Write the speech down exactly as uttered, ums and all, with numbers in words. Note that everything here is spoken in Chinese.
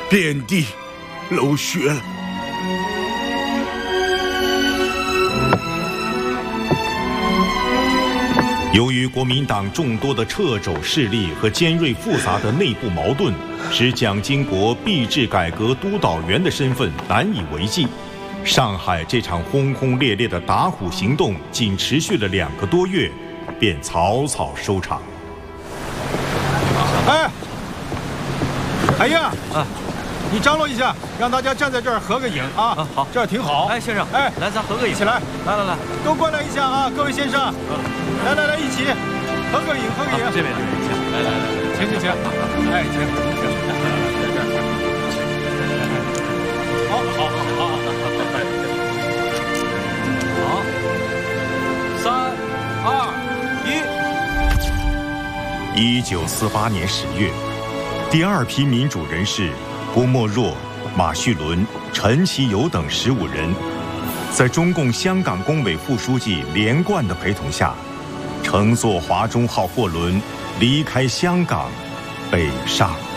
遍地漏血了。 由于国民党众多的掣肘势力和尖锐复杂的内部矛盾，使蒋经国币制改革督导员的身份难以为继。上海这场轰轰烈烈的打虎行动仅持续了两个多月，便草草收场。 哎，哎呀，啊，你张罗一下，让大家站在这儿合个影啊！ 啊，好， 这儿挺好。 哎，先生， 哎， 来，咱合个影， 一起来， 来来来， 都过来一下啊，各位先生，来来来，一起合个影，合个影。 这边，这边，行，来来来， 请请请，哎，请请，在这儿，好，好，好，好，好，三二一。一九四八年十月，第二批民主人士郭沫若、马叙伦、陈其友等十五人，在中共香港工委副书记连贯的陪同下，乘坐华中号货轮离开香港，北上。